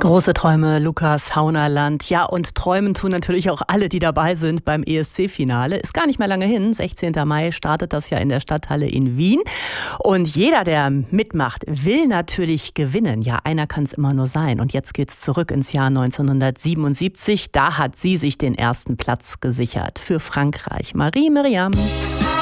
Große Träume, Lukas Haunerland. Ja, und träumen tun natürlich auch alle, die dabei sind beim ESC-Finale. Ist gar nicht mehr lange hin. 16. Mai startet das ja in der Stadthalle in Wien. Und jeder, der mitmacht, will natürlich gewinnen. Ja, einer kann es immer nur sein. Und jetzt geht's zurück ins Jahr 1977. Da hat sie sich den ersten Platz gesichert für Frankreich. Marie Meriam.